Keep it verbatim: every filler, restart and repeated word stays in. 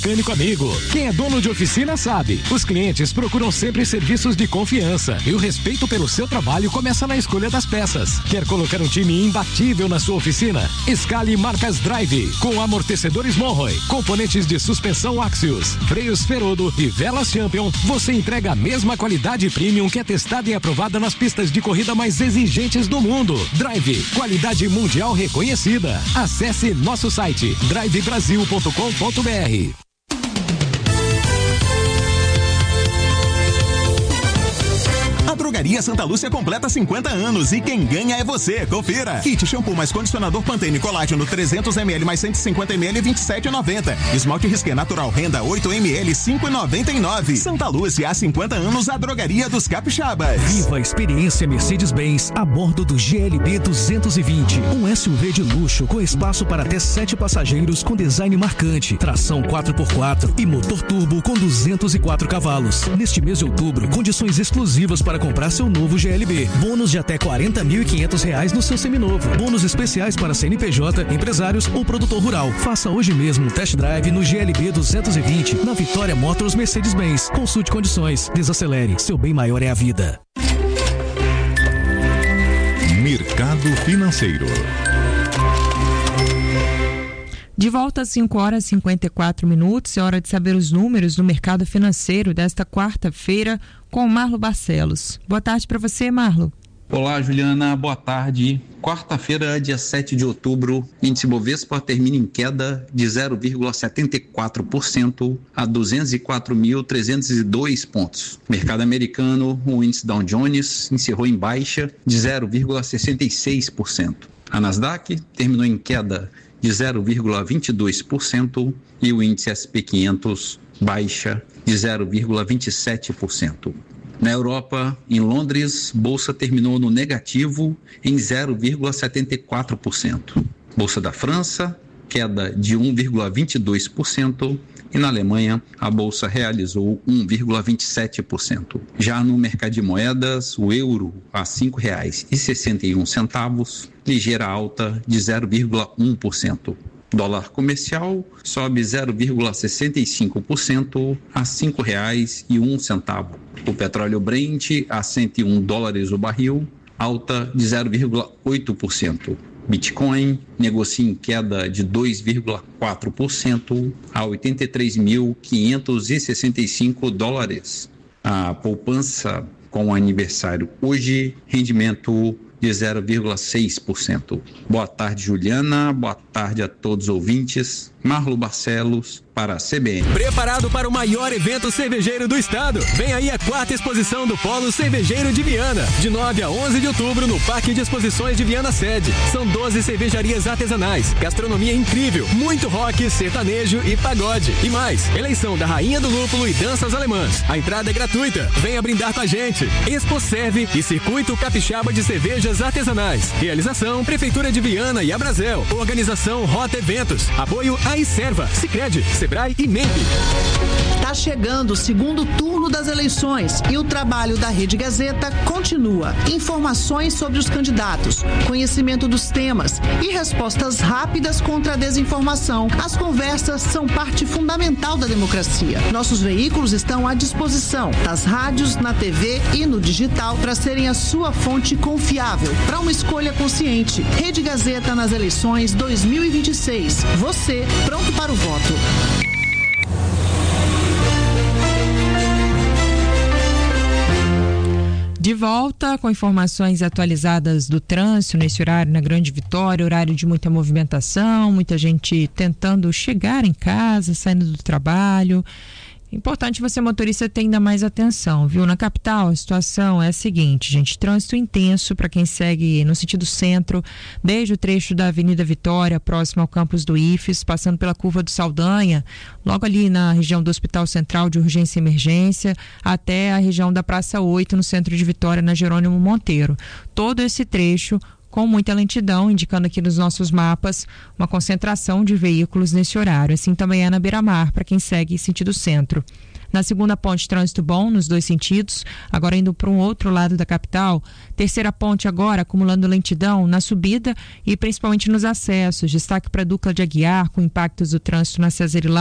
Mecânico amigo. Quem é dono de oficina sabe. Os clientes procuram sempre serviços de confiança e o respeito pelo seu trabalho começa na escolha das peças. Quer colocar um time imbatível na sua oficina? Escale marcas Drive com amortecedores Monroe, componentes de suspensão Axios, freios Ferodo e velas Champion. Você entrega a mesma qualidade premium que é testada e aprovada nas pistas de corrida mais exigentes do mundo. Drive, qualidade mundial reconhecida. Acesse nosso site drive brasil ponto com ponto br. A Drogaria Santa Lúcia completa cinquenta anos e quem ganha é você. Confira. Kit shampoo mais condicionador Pantene Colágeno trezentos mililitros mais cento e cinquenta mililitros vinte e sete reais e noventa centavos. Esmalte Risqué Natural Renda oito mililitros cinco reais e noventa e nove centavos. Santa Lúcia, há cinquenta anos, a Drogaria dos Capixabas. Viva a experiência Mercedes-Benz a bordo do G L B duzentos e vinte. Um S U V de luxo com espaço para até sete passageiros com design marcante, tração quatro por quatro e motor turbo com duzentos e quatro cavalos. Neste mês de outubro, condições exclusivas para comprar seu novo G L B. Bônus de até quarenta mil e quinhentos reais no seu seminovo. Bônus especiais para C N P J, empresários ou produtor rural. Faça hoje mesmo um test drive no G L B duzentos e vinte na Vitória Motors Mercedes-Benz. Consulte condições. Desacelere. Seu bem maior é a vida. Mercado Financeiro. De volta às cinco horas e cinquenta e quatro minutos, é hora de saber os números do mercado financeiro desta quarta-feira com o Marlo Barcelos. Boa tarde para você, Marlo. Olá, Juliana, boa tarde. Quarta-feira, dia sete de outubro, índice Bovespa termina em queda de zero vírgula setenta e quatro por cento a duzentos e quatro mil trezentos e dois pontos. Mercado americano, o índice Dow Jones encerrou em baixa de zero vírgula sessenta e seis por cento. A Nasdaq terminou em queda de zero vírgula vinte e dois por cento e o índice S P quinhentos baixa de zero vírgula vinte e sete por cento. Na Europa, em Londres, bolsa terminou no negativo em zero vírgula setenta e quatro por cento. Bolsa da França, queda de um vírgula vinte e dois por cento e na Alemanha a bolsa realizou um vírgula vinte e sete por cento. Já no mercado de moedas, o euro a cinco reais e sessenta e um centavos, ligeira alta de zero vírgula um por cento. Dólar comercial sobe zero vírgula sessenta e cinco por cento a cinco reais e um centavo. O petróleo Brent a cento e um dólares o barril, alta de zero vírgula oito por cento. Bitcoin negocia em queda de dois vírgula quatro por cento a oitenta e três mil quinhentos e sessenta e cinco dólares. A poupança com o aniversário hoje, rendimento de zero vírgula seis por cento. Boa tarde, Juliana. Boa tarde a todos os ouvintes. Marlo Barcelos para a C B N. Preparado para o maior evento cervejeiro do estado? Vem aí a quarta exposição do Polo Cervejeiro de Viana, de nove a onze de outubro no Parque de Exposições de Viana Sede. São doze cervejarias artesanais, gastronomia incrível, muito rock, sertanejo e pagode. E mais, eleição da Rainha do Lúpulo e danças alemãs. A entrada é gratuita. Venha brindar com a gente. Expo Serve e Circuito Capixaba de Cervejas Artesanais. Realização Prefeitura de Viana e Abrazel. Organização Rota Eventos. Apoio a Iserva, Sicredi, Sebrae e MEMP. Tá chegando o segundo turno das eleições e o trabalho da Rede Gazeta continua. Informações sobre os candidatos, conhecimento dos temas e respostas rápidas contra a desinformação. As conversas são parte fundamental da democracia. Nossos veículos estão à disposição das rádios, na T V e no digital para serem a sua fonte confiável para uma escolha consciente. Rede Gazeta nas eleições dois mil e vinte e seis. Você pronto para o voto. De volta com informações atualizadas do trânsito nesse horário na Grande Vitória, horário de muita movimentação, muita gente tentando chegar em casa, saindo do trabalho. Importante você, motorista, ter ainda mais atenção, viu? Na capital, a situação é a seguinte, gente, trânsito intenso para quem segue no sentido centro, desde o trecho da Avenida Vitória, próximo ao campus do I F E S, passando pela curva do Saldanha, logo ali na região do Hospital Central de Urgência e Emergência, até a região da Praça oito, no centro de Vitória, na Jerônimo Monteiro. Todo esse trecho com muita lentidão, indicando aqui nos nossos mapas uma concentração de veículos nesse horário. Assim também é na Beira-Mar, para quem segue sentido centro. Na segunda ponte, trânsito bom nos dois sentidos, agora indo para um outro lado da capital. Terceira ponte agora acumulando lentidão na subida e principalmente nos acessos. Destaque para a Ducla de Aguiar, com impactos do trânsito na César